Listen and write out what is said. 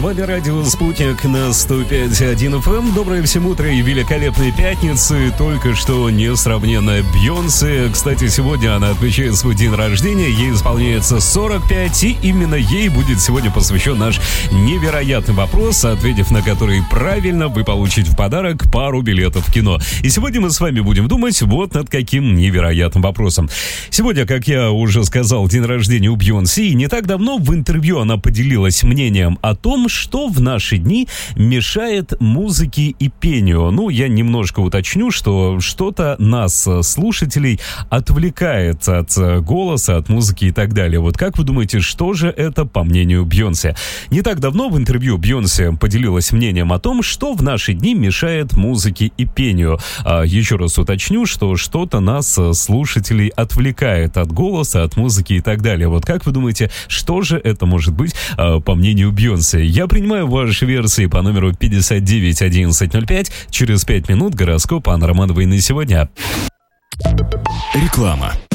вами радио «Спутник» на 105.1 FM. Доброе всем утро и великолепной пятницы. Только что несравненная Бейонсе. Кстати, сегодня она отмечает свой день рождения. Ей исполняется 45, и именно ей будет сегодня посвящен наш невероятный вопрос, ответив на который правильно, вы получите в подарок пару билетов в кино. И сегодня мы с вами будем думать вот над каким невероятным вопросом. Сегодня, как я уже сказал, день рождения у Бейонсе. И не так давно в интервью она поделилась мнением о том, что в наши дни мешает музыке и пению. Ну, я немножко уточню, что что-то нас, слушателей, отвлекает от голоса, от музыки и так далее. Вот как вы думаете, что же это, по мнению Бейонсе? Не так давно в интервью Бейонсе поделилась мнением о том, что в наши дни мешает музыке и пению. Еще раз уточню, что что-то нас, слушателей, отвлекает от голоса, от музыки и так далее. Вот как вы думаете, что же это может быть, по мнению Бейонсе? Я принимаю ваши версии по номеру 591105. Через 5 минут гороскоп Анны Романовой на сегодня. Реклама.